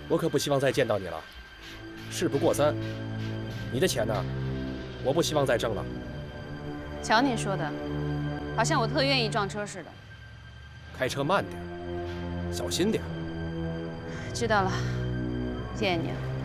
我可不希望再见到你了。事不过三，你的钱呢，我不希望再挣了。 瞧你说的，好像我特愿意撞车似的。 开车慢点，小心点。 知道了，谢谢你。